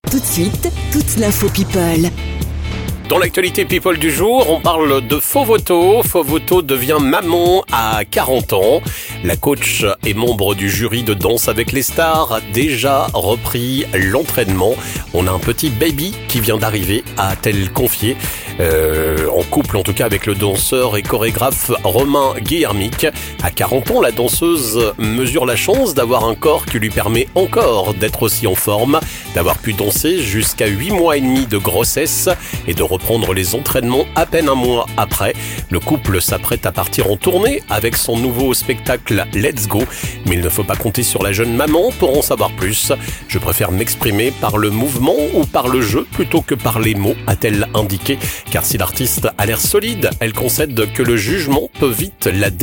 Tout de suite, toute l'info People. Dans l'actualité People du jour, on parle de Fovoto. Fovoto devient maman à 40 ans. La coach et membre du jury de Danse avec les stars a déjà repris l'entraînement. On a un petit baby qui vient d'arriver, a-t-elle confié, en couple en tout cas avec le danseur et chorégraphe Romain Guillermic. À 40 ans, la danseuse mesure la chance d'avoir un corps qui lui permet encore d'être aussi en forme, d'avoir pu danser jusqu'à 8 mois et demi de grossesse et de reprendre les entraînements à peine un mois après. Le couple s'apprête à partir en tournée avec son nouveau spectacle Let's Go. Mais il ne faut pas compter sur la jeune maman pour en savoir plus. Je préfère m'exprimer par le mouvement ou par le jeu plutôt que par les mots, a-t-elle indiqué. Car si l'artiste a l'air solide, elle concède que le jugement peut vite la